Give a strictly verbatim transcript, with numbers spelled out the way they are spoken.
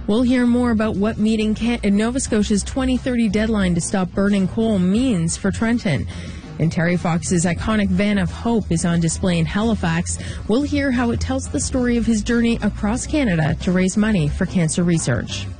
We'll hear more about what meeting Can- Nova Scotia's twenty thirty deadline to stop burning coal means for Trenton. And Terry Fox's iconic Van of Hope is on display in Halifax. We'll hear how it tells the story of his journey across Canada to raise money for cancer research.